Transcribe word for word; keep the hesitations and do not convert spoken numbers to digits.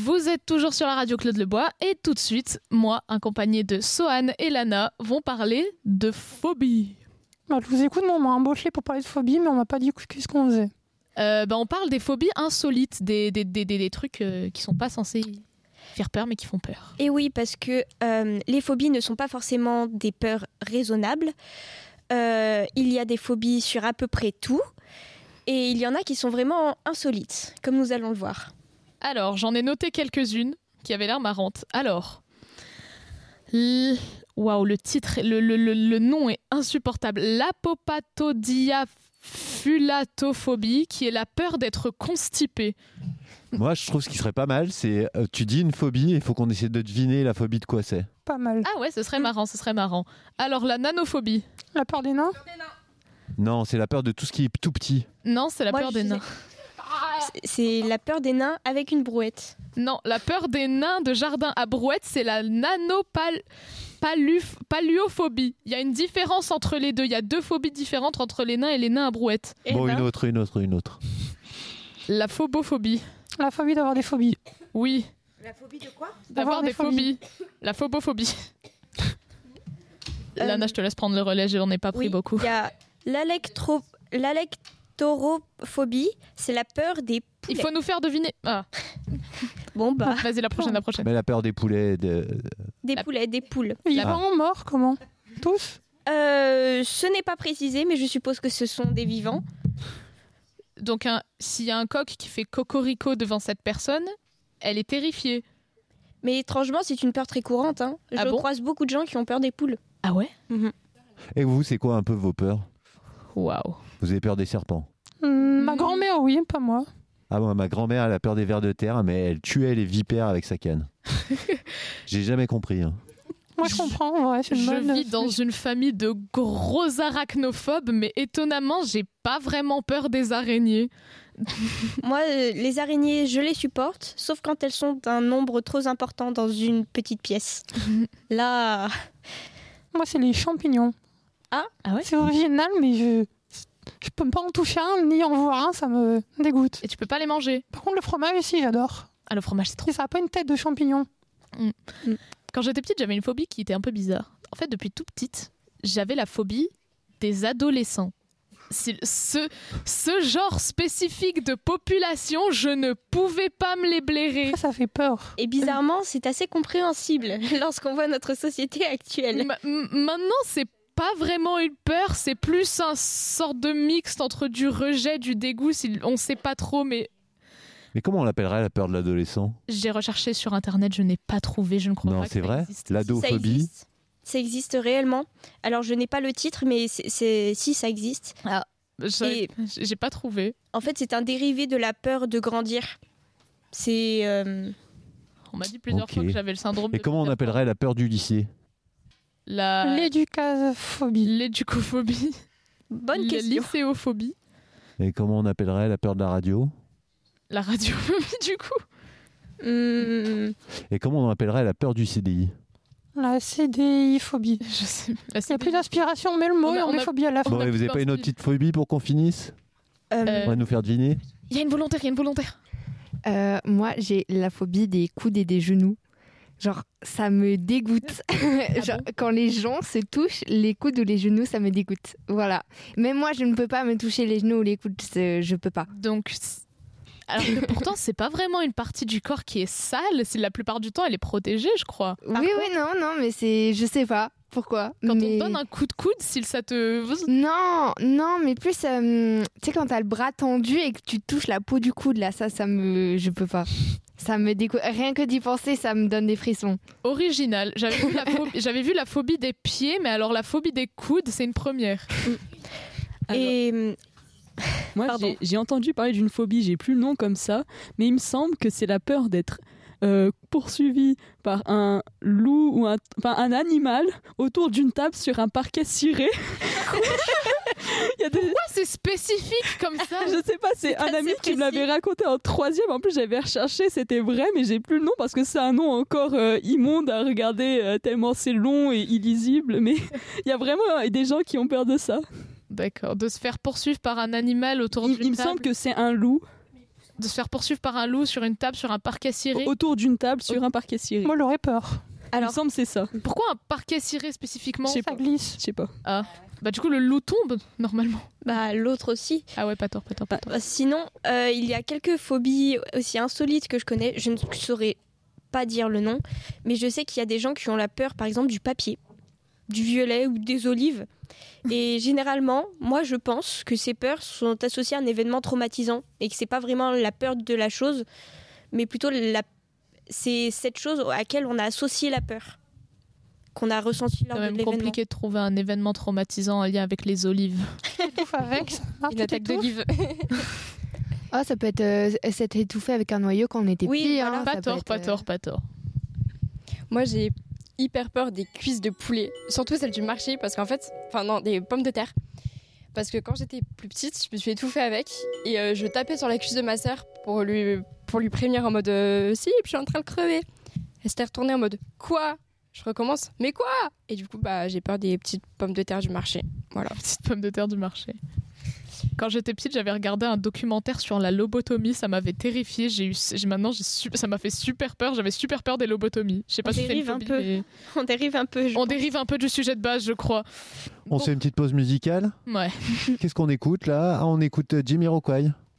Vous êtes toujours sur la radio Claude Lebois et tout de suite, moi, accompagné de Sohan et Lana, vont parler de phobie. Bah, je vous écoute, mais on m'a embauché pour parler de phobie, mais on m'a pas dit qu'est-ce qu'on faisait. Euh, bah, on parle des phobies insolites, des, des, des, des, des trucs euh, qui sont pas censés faire peur mais qui font peur. Et oui, parce que euh, les phobies ne sont pas forcément des peurs raisonnables. Euh, il y a des phobies sur à peu près tout. Et il y en a qui sont vraiment insolites, comme nous allons le voir. Alors, j'en ai noté quelques-unes qui avaient l'air marrantes. Alors, l... waouh, le titre, le, le, le, le nom est insupportable. L'apopatodiapulatophobie, qui est la peur d'être constipé. Moi, je trouve ce qui serait pas mal, c'est euh, tu dis une phobie et il faut qu'on essaie de deviner la phobie de quoi c'est. Pas mal. Ah ouais, ce serait marrant, ce serait marrant. Alors, la nanophobie. La peur des nains ? Non, c'est la peur de tout ce qui est tout petit. Non, c'est la Moi, peur je des sais. nains. C'est la peur des nains avec une brouette. Non, la peur des nains de jardin à brouette, c'est la nanopaluophobie. Il y a une différence entre les deux. Il y a deux phobies différentes entre les nains et les nains à brouette. Eh Bon, ben, une autre, une autre, une autre. La phobophobie. La phobie d'avoir des phobies. Oui, La phobie de quoi d'avoir D'avoir des des phobies. phobies. La phobophobie. Euh, Lana, je te laisse prendre le relais, j'en ai pas pris Oui, beaucoup. il y a l'alectro... l'alectorophobie, c'est la peur des poulets. Il faut nous faire deviner. Ah, Bon bah, vas-y, la prochaine, la prochaine. Mais la peur des poulets. De... des La- poulets, des poules. Vivants, morts, comment ? Tous ? Euh, ce n'est pas précisé, mais je suppose que ce sont des vivants. Donc, un- s'il y a un coq qui fait cocorico devant cette personne, elle est terrifiée. Mais étrangement, c'est une peur très courante. Hein. Je Ah bon croise beaucoup de gens qui ont peur des poules. Ah ouais ? Et vous, c'est quoi un peu vos peurs? Waouh. Vous avez peur des serpents? Hum, Ma grand-mère, oui, pas moi. Ah bon, ma grand-mère, elle a peur des vers de terre, mais elle tuait les vipères avec sa canne. J'ai jamais compris. Hein. Moi, je comprends, ouais, c'est une Je bonne... vis dans une famille de gros arachnophobes, mais étonnamment, j'ai pas vraiment peur des araignées. Moi, euh, les araignées, je les supporte, sauf quand elles sont d'un nombre trop important dans une petite pièce. Là, Moi, c'est les champignons. Ah ouais ? C'est original, mais je... Je peux pas en toucher un, ni en voir un, ça me dégoûte. Et tu peux pas les manger. Par contre, le fromage, si, j'adore. Ah, le fromage, c'est trop. Et ça a pas une tête de champignon. Quand j'étais petite, j'avais une phobie qui était un peu bizarre. En fait, depuis toute petite, j'avais la phobie des adolescents. C'est ce, ce genre spécifique de population, je ne pouvais pas me les blairer. Ça, ça fait peur. et bizarrement, c'est assez compréhensible lorsqu'on voit notre société actuelle. Ma- m- maintenant, c'est pas vraiment une peur, c'est plus un sorte de mixte entre du rejet, du dégoût, si- on sait pas trop, mais Mais comment on l'appellerait la peur de l'adolescent? j'ai recherché sur internet, je n'ai pas trouvé, je ne crois Non, pas que c'est ça vrai. existe. Ça L'adophobie. existe. Ça existe réellement. Alors, je n'ai pas le titre, mais c'est, c'est... si, ça existe. J'ai Et- j'ai pas trouvé. En fait, c'est un dérivé de la peur de grandir. C'est... euh, On m'a dit plusieurs Ok. fois que j'avais le syndrome Et de comment on Peter Pan. appellerait la peur du lycée? La L'éducaphobie. l'éducophobie, Bonne la question. lycéophobie, Et comment on appellerait la peur de la radio? la radiophobie du coup. Hum, Et comment on appellerait la peur du C D I? La C D I-phobie. Je sais. La Il n'y a plus d'inspiration, on met le mot On a- et on, on met a- phobie à la fin. Bon, a et vous plus avez pas une autre d'inspi- petite phobie pour qu'on finisse? euh, Euh, On va nous faire deviner? Il y a une volontaire, il y a une volontaire. Euh, moi, j'ai la phobie des coudes et des genoux. Genre, ça me dégoûte. Genre, quand les gens se touchent, les coudes ou les genoux, ça me dégoûte. Voilà. Même moi, je ne peux pas me toucher les genoux ou les coudes. c'est- Je peux pas. Donc, c'est- alors que pourtant, c'est pas vraiment une partie du corps qui est sale. C'est la plupart du temps, elle est protégée, je crois. oui, oui, non, non, mais c'est, je sais pas pourquoi. Quand mais... on te donne un coup de coude, si ça te... Non, non, mais plus, euh, tu sais, quand t'as le bras tendu et que tu touches la peau du coude, là, ça, ça me, je peux pas. Ça me dégoûte. Rien que d'y penser, ça me donne des frissons. Original. J'avais vu, la phobie... J'avais vu la phobie des pieds, mais alors la phobie des coudes, c'est une première. et hum, Moi, Pardon. j'ai, j'ai entendu parler d'une phobie, j'ai plus le nom comme ça, mais il me semble que c'est la peur d'être euh, poursuivi par un loup ou un, enfin, un animal autour d'une table sur un parquet ciré. Il y a des... Pourquoi c'est spécifique comme ça? Je sais pas, c'est un assez ami qui me précis. l'avait raconté en troisième. En plus, j'avais recherché, c'était vrai, mais j'ai plus le nom parce que c'est un nom encore euh, immonde à regarder euh, tellement c'est long et illisible. Mais il y a vraiment euh, des gens qui ont peur de ça. D'accord, de se faire poursuivre par un animal autour Il, d'une il me table. semble que c'est un loup. De se faire poursuivre par un loup sur une table, sur un parquet ciré. Autour d'une table sur un parquet ciré. Moi, j'aurais peur. Il me Alors, semble que c'est ça. Pourquoi un parquet ciré spécifiquement? Je sais Ça pas. glisse. Je sais pas. Bah du coup le loup tombe normalement. bah, l'autre aussi. Ah ouais, pas tort, pas tort, pas tort. Bah, sinon, euh, il y a quelques phobies aussi insolites que je connais. Je ne saurais pas dire le nom, mais je sais qu'il y a des gens qui ont la peur, par exemple, du papier, du violet ou des olives. Et généralement, moi, je pense que ces peurs sont associées à un événement traumatisant et que c'est pas vraiment la peur de la chose, mais plutôt la... c'est cette chose à laquelle on a associé la peur, qu'on a ressenti C'est lors quand de même l'événement. compliqué de trouver un événement traumatisant en lien avec les olives. Étouffe avec, ça marche, Une tu attaque t'étouffes. d'olive. Ah, ça peut être euh, s'être étouffé avec un noyau quand on était Oui, petit. voilà. hein, Pas ça peut tort, être, pas euh, tort, pas tort. Moi, j'ai hyper peur des cuisses de poulet, surtout celles du marché, parce qu'en fait, enfin non, des pommes de terre. Parce que quand j'étais plus petite, je me suis étouffée avec et euh, je tapais sur la cuisse de ma sœur pour lui, pour lui prévenir en mode euh, si, je suis en train de crever. Elle s'était retournée en mode quoi? Je recommence, mais quoi? Et du coup, bah, j'ai peur des petites pommes de terre du marché. Voilà. Petite pomme de terre du marché. Quand j'étais petite, j'avais regardé un documentaire sur la lobotomie, ça m'avait terrifiée. J'ai eu, j'ai, maintenant, j'ai su- ça m'a fait super peur. J'avais super peur des lobotomies. Je sais pas On si c'est une dérive un phobie, peu. mais On dérive un peu. je on pense. dérive un peu du sujet de base, je crois. On Bon, se fait une petite pause musicale. ouais. Qu'est-ce qu'on écoute là? Ah, on écoute euh, Jimiroquai.